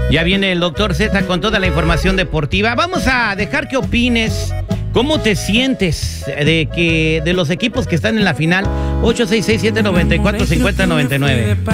Ya viene el doctor Z con toda la información deportiva. Vamos a dejar que opines. ¿Cómo te sientes de los equipos que están en la final? 866-794-5099.